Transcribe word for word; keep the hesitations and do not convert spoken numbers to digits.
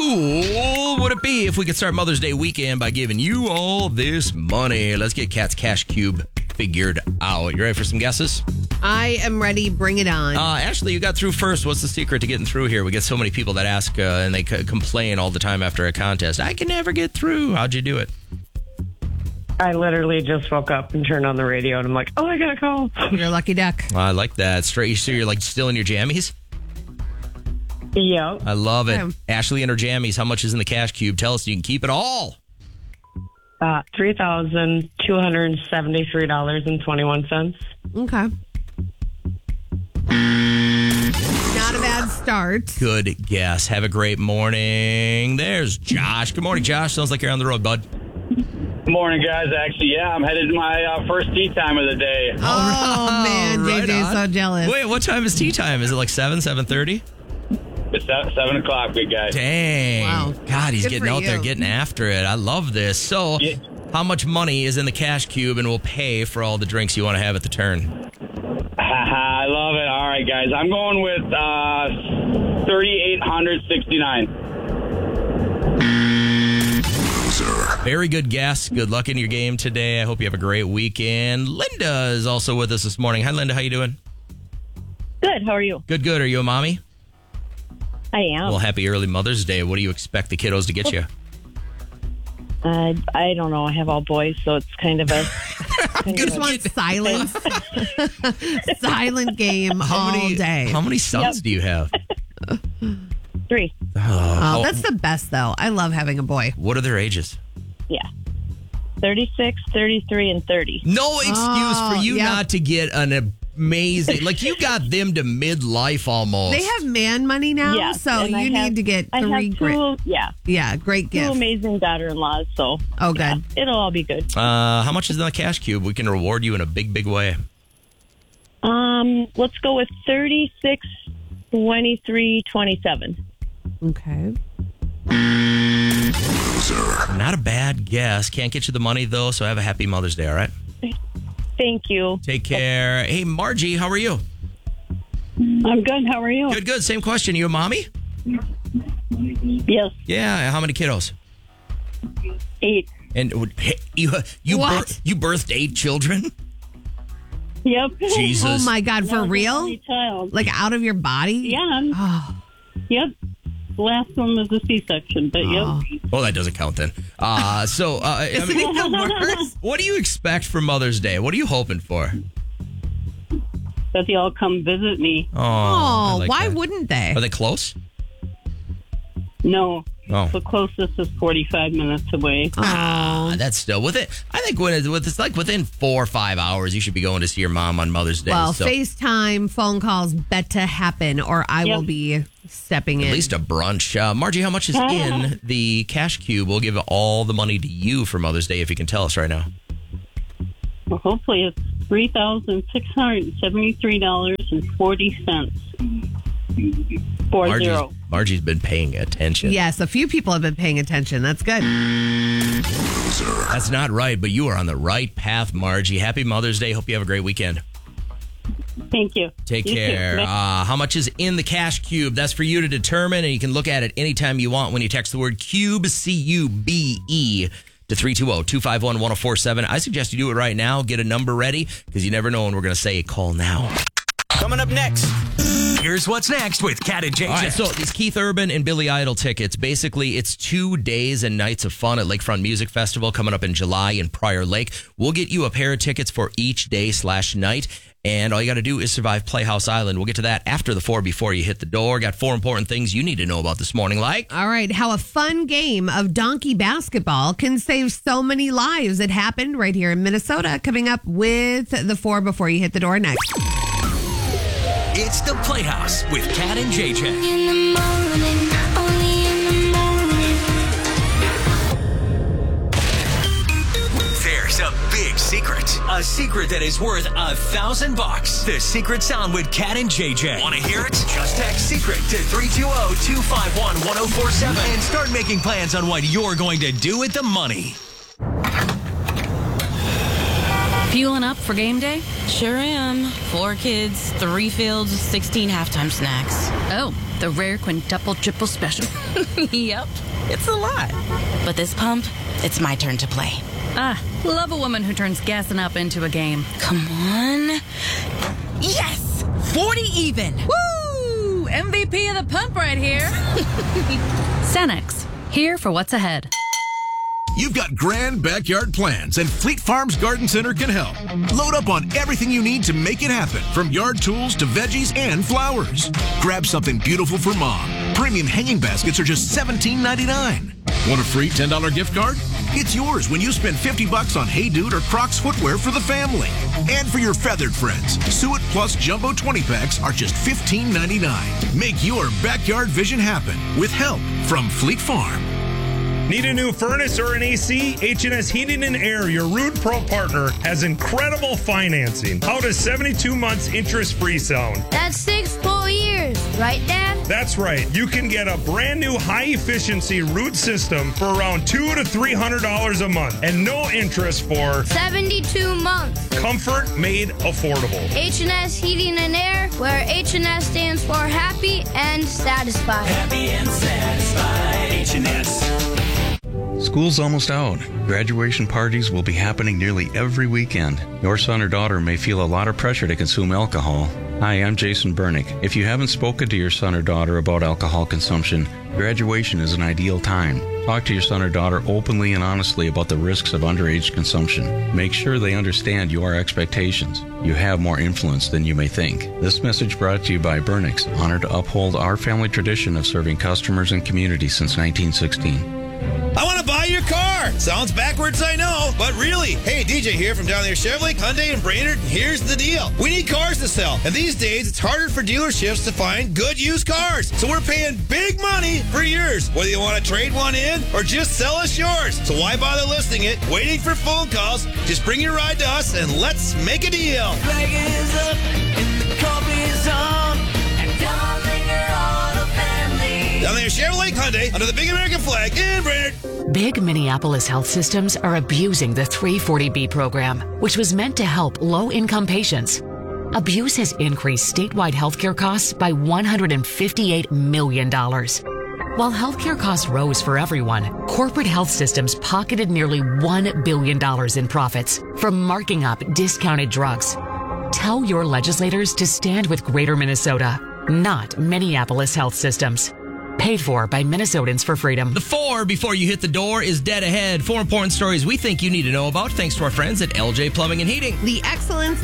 cool would it be if we could start Mother's Day weekend by giving you all this money? Let's get Kat's Cash Cube figured out. You ready for some guesses? I am ready. Bring it on. Uh, Ashley, you got through first. What's the secret to getting through here? We get so many people that ask uh, and they c- complain all the time after a contest. I can never get through. How'd you do it? I literally just woke up and turned on the radio, and I'm like, oh, I gotta call. You're a lucky duck. I like that. Straight. So you're like still in your jammies? Yeah. I love it. Yeah. Ashley and her jammies. How much is in the Cash Cube? Tell us so you can keep it all. Uh, three thousand two hundred seventy-three dollars and twenty-one cents. Okay. Not a bad start. Good guess. Have a great morning. There's Josh. Good morning, Josh. Sounds like you're on the road, bud. Good morning, guys. Actually, yeah, I'm headed to my uh, first tea time of the day. Oh, man. right J J's on. so jealous. Wait, what time is tea time? Is it like seven, seven thirty? It's seven, seven o'clock, big guy. Dang. Wow. God, he's Good getting for out there, you. getting after it. I love this. So, Yeah. how much money is in the Cash Cube and we'll pay for all the drinks you want to have at the turn? I love it. All right, guys. I'm going with uh, thirty-eight hundred sixty-nine. Very good guess. Good luck in your game today. I hope you have a great weekend. Linda is also with us this morning. Hi, Linda. How you doing? Good. How are you? Good, good. Are you a mommy? I am. Well, happy early Mother's Day. What do you expect the kiddos to get you? Uh, I don't know. I have all boys, so it's kind of a. You just want silence. Silent game all many, day. How many sons Yep. do you have? Three. Oh, that's the best, though. I love having a boy. What are their ages? Yeah. thirty-six, thirty-three, and thirty. No excuse Oh, for you yeah. not to get an amazing, like you got them to midlife almost. They have man money now, Yeah. so and you I need have- to get I three have great. two, yeah, Yeah, great two gift. amazing daughter-in-laws, so. Oh, good. yeah, it'll all be good. Uh, how much is in the Cash Cube? We can reward you in a big, big way. Um, let's go with thirty-six, twenty-three, twenty-seven. Okay. Not a bad guess. Can't get you the money though, so have a happy Mother's Day, all right? Thank you. Take care. Hey, Margie, how are you? I'm good. How are you? Good, good. Same question. You a mommy? Yes. Yeah. How many kiddos? Eight. And hey, you you What? bir- you birthed eight children? Yep. Jesus. Oh, my God. For Not the real? only child. Like out of your body? Yeah. Oh, Yep. The last one was a C-section, but oh. yep. Well, that doesn't count then. Uh, so, uh, I Isn't mean, it the worst? what do you expect for Mother's Day? What are you hoping for? That they all come visit me. Oh, I Oh, like why that. wouldn't they? Are they close? No. Oh. The closest is forty-five minutes away. Ah, that's still with it. I think when it's, with, it's like within four or five hours, you should be going to see your mom on Mother's Day. Well, so FaceTime, phone calls, bet to happen, or I Yep. will be stepping in. at least a brunch. Uh, Margie, how much is in the Cash Cube? We'll give all the money to you for Mother's Day if you can tell us right now. Well, hopefully it's three thousand six hundred seventy-three dollars and forty cents. Four Margie's, zero. Margie's been paying attention. Yes, a few people have been paying attention. That's good. That's not right, but you are on the right path, Margie. Happy Mother's Day. Hope you have a great weekend. Thank you. Take You too. care. Bye. Uh, how much is in the Cash Cube? That's for you to determine, and you can look at it anytime you want when you text the word CUBE, C U B E, to three two zero, two five one, one zero four seven. I suggest you do it right now. Get a number ready, because you never know when we're going to say call now. Coming up next, here's what's next with Cat and J J. All right, so these Keith Urban and Billy Idol tickets, basically it's two days and nights of fun at Lakefront Music Festival coming up in July in Prior Lake. We'll get you a pair of tickets for each day slash night, and all you got to do is survive Playhouse Island. We'll get to that after the four before you hit the door. Got four important things you need to know about this morning, like... All right, how a fun game of donkey basketball can save so many lives. It happened right here in Minnesota. Coming up with the four before you hit the door next. It's the Playhouse with Cat and J J. In the morning, only in the morning. There's a big secret. A secret that is worth a thousand bucks. The secret sound with Cat and J J. Want to hear it? Just text secret to three two zero, two five one, one zero four seven and start making plans on what you're going to do with the money. Fueling up for game day? Sure am. Four kids, three fields, sixteen halftime snacks. Oh, the rare quintuple triple special. Yep, it's a lot. But this pump, it's my turn to play. Ah, love a woman who turns gassing up into a game. Come on. Yes! forty even. Woo! M V P of the pump right here. Cenex, here for what's ahead. You've got grand backyard plans, and Fleet Farms Garden Center can help. Load up on everything you need to make it happen, from yard tools to veggies and flowers. Grab something beautiful for mom. Premium hanging baskets are just seventeen ninety-nine. Want a free ten dollar gift card? It's yours when you spend fifty bucks on Hey Dude or Crocs footwear for the family. And for your feathered friends, Suet Plus Jumbo twenty packs are just fifteen ninety-nine. Make your backyard vision happen with help from Fleet Farm. Need a new furnace or an A C? H and S Heating and Air, your Rude Pro partner, has incredible financing. How does seventy-two months interest-free sound? That's six full years, right, Dad? That's right. You can get a brand new high-efficiency Rude system for around two hundred to three hundred dollars a month and no interest for seventy-two months. Comfort made affordable. H and S Heating and Air, where H and S stands for happy and satisfied. Happy and satisfied. H and S. School's almost out. Graduation parties will be happening nearly every weekend. Your son or daughter may feel a lot of pressure to consume alcohol. Hi, I'm Jason Bernick. If you haven't spoken to your son or daughter about alcohol consumption, graduation is an ideal time. Talk to your son or daughter openly and honestly about the risks of underage consumption. Make sure they understand your expectations. You have more influence than you may think. This message brought to you by Bernick's, honored to uphold our family tradition of serving customers and community since nineteen sixteen. I want to buy your car. Sounds backwards, I know, but really. Hey, D J here from down there, Chevrolet, Hyundai, and Brainerd. And here's the deal. We need cars to sell. And these days, it's harder for dealerships to find good used cars. So we're paying big money for yours, whether you want to trade one in or just sell us yours. So why bother listing it, waiting for phone calls? Just bring your ride to us and let's make a deal. Flag is up and the coffee is on. And Downlinger Auto Family. Down there, Chevrolet, Hyundai, under the big American flag in Brainerd. Big Minneapolis health systems are abusing the three forty B program, which was meant to help low-income patients. Abuse has increased statewide healthcare costs by one hundred fifty-eight million dollars. While healthcare costs rose for everyone, corporate health systems pocketed nearly one billion dollars in profits from marking up discounted drugs. Tell your legislators to stand with Greater Minnesota, not Minneapolis health systems. Paid for by Minnesotans for Freedom. The four before you hit the door is dead ahead. Four important stories we think you need to know about, thanks to our friends at L J Plumbing and Heating. The excellence